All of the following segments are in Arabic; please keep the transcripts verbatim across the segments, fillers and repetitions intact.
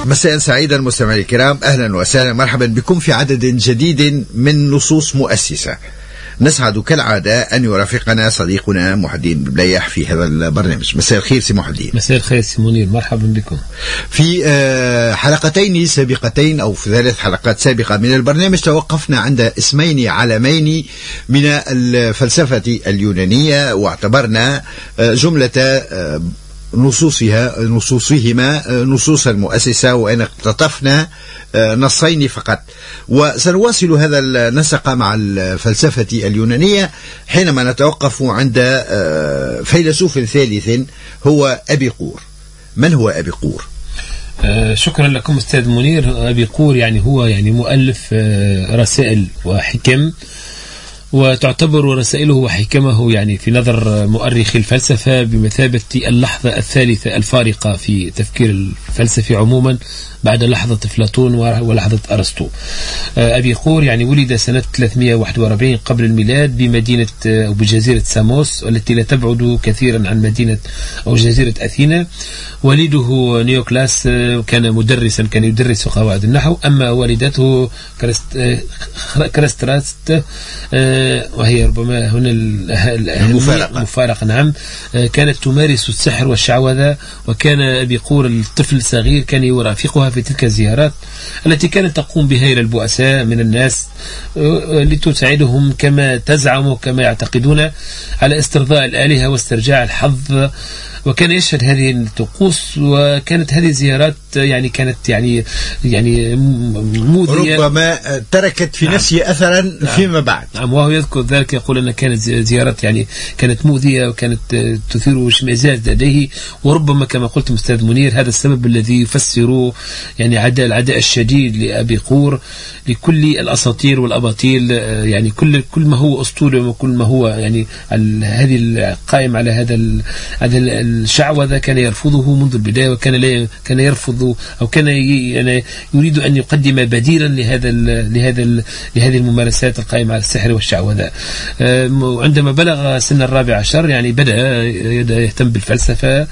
مساء سعيدا مستمعي الكرام، أهلا وسهلا مرحبا بكم في عدد جديد من نصوص مؤسسة. نسعد كالعادة أن يرافقنا صديقنا محي الدين بليح في هذا البرنامج. مساء الخير سي محي الدين. مساء الخير سي منير، مرحبا بكم. في حلقتين سابقتين أو في ثلاث حلقات سابقة من البرنامج توقفنا عند اسمين علمين من الفلسفة اليونانية، واعتبرنا جملة نصوصها نصوصهما نصوصا مؤسسة، وإن اقتطفنا نصين فقط. وسنواصل هذا النسق مع الفلسفة اليونانية حينما نتوقف عند فيلسوف ثالث هو أبيقور. من هو أبيقور؟ آه شكرا لكم أستاذ منير. أبيقور يعني هو يعني مؤلف آه رسائل وحكم، وتعتبر رسائله وحكمه يعني في نظر مؤرخي الفلسفة بمثابة اللحظة الثالثة الفارقة في تفكير الفلسفي عموما بعد لحظة أفلاطون ولحظة أرسطو. أبيقور يعني ولد سنة ثلاثمائة وواحد وأربعين قبل الميلاد بمدينة أو بجزيرة ساموس التي لا تبعد كثيرا عن مدينة أو جزيرة أثينا. والده نيوكلاس كان مدرسا، كان يدرس قواعد النحو. أما والدته كريستراست وهي ربما هنا المفارقة مفارقة نعم، كانت تمارس السحر والشعوذة. وكان أبيقور الطفل الصغير كان يرافقها في تلك الزيارات التي كانت تقوم بها إلى البؤساء من الناس لتساعدهم كما تزعم كما يعتقدون على استرضاء الآلهة واسترجاع الحظ. وكان يشهد هذه الطقوس، وكانت هذه الزيارات يعني كانت يعني يعني مؤذية، ربما تركت في نفسه نعم. أثرا نعم. فيما بعد نعم. وهو يذكر ذلك، يقول أن كانت زيارات يعني كانت مؤذية وكانت تثير اشمئزاز لديه. وربما كما قلت أستاذ منير هذا السبب الذي يفسر يعني عداء العداء الشديد لأبيقور لكل الأساطير والأباطيل، يعني كل كل ما هو أسطوري وكل ما هو يعني هذه القائم على هذا هذا الشعوذة كان يرفضه منذ البداية، وكان لا كان يرفض أو كان يعني يريد أن يقدم بديلا لهذا لهذا لهذه الممارسات القائمة على السحر والشعوذة. عندما بلغ سن الرابع عشر يعني بدأ يهتم بالفلسفة،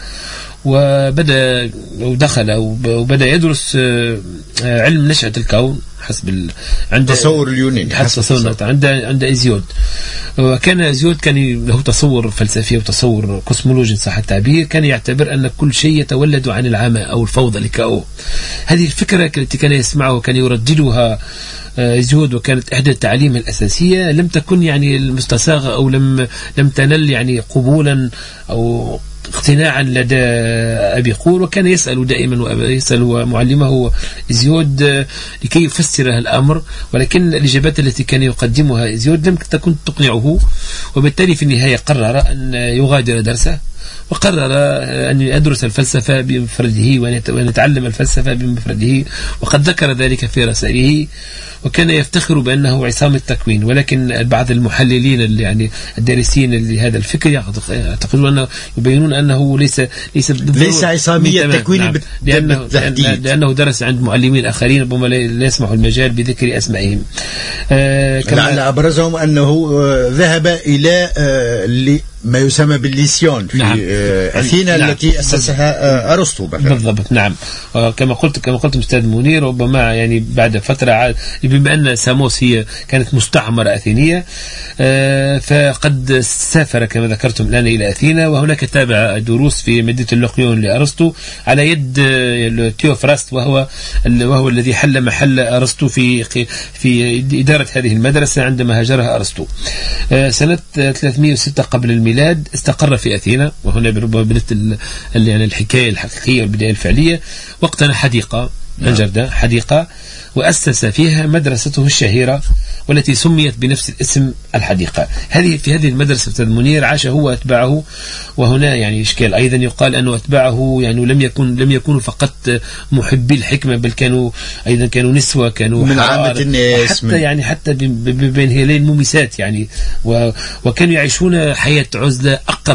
وبدأ ودخل وبدأ يدرس علم نشأة الكون حسب ال... عند تصور اليوناني حسب تصور عند عند إيزيود. وكان إيزيود كان له تصور فلسفي وتصور كوسمولوجي صح التعبير، كان يعتبر أن كل شيء يتولد عن العمى أو الفوضى لكأو. هذه الفكرة التي كان يسمعها وكان يرددها إيزيود، وكانت إحدى التعاليم الأساسية، لم تكن يعني المستساغة أو لم لم تنل يعني قبولا أو اقتناعا لدى أبيقور. وكان يسأل دائما ويسأل معلمه إيزيود لكي يفسر الأمر، ولكن الإجابات التي كان يقدمها إيزيود لم تكن تقنعه. وبالتالي في النهاية قرر أن يغادر درسه، وقرر أن يدرس الفلسفة بمفرده وأن يتعلم الفلسفة بمفرده، وقد ذكر ذلك في رسائله. وكان يفتخر بأنه عصام التكوين، ولكن بعض المحللين اللي يعني الدارسين لهذا الفكر يعتقدون أنه يبينون أنه ليس ليس ليس عصامية التكوين نعم. لأنه, لأنه درس عند معلمين آخرين ربما لا يسمح المجال بذكر أسمائهم. آه لعل أبرزهم أنه ذهب إلى آه ما يسمى بالليسيون في نعم. أثينا نعم. التي أسسها أرسطو بالضبط نعم. كما قلت كما قلت أستاذ منير، ربما يعني بعد فترة بما أن ساموس هي كانت مستعمرة أثينية، فقد سافر كما ذكرتم الآن إلى أثينا، وهناك تابع دروس في مدينة اللقيون لأرسطو على يد تيوفراست، وهو وهو الذي حل محل أرسطو في في إدارة هذه المدرسة عندما هاجرها أرسطو. سنة ثلاثمائة وستة قبل الميلاد استقر في أثينا، وهنا بربما بدأت يعني الحكاية الحقيقية والبداية الفعلية. واقتنى حديقة أنجردة حديقة، وأسس فيها مدرسته الشهيرة والتي سميت بنفس الاسم الحديقة. هذه في هذه المدرسة أستاذ منير عاش هو وأتباعه. وهنا يعني إشكال أيضا، يقال أن أتباعه يعني لم يكن لم يكونوا فقط محبي الحكمة، بل كانوا أيضا كانوا نسوة، كانوا من عامة الناس، حتى يعني حتى بين هيلين مميسات يعني، وكانوا يعيشون حياة عزلة أقرب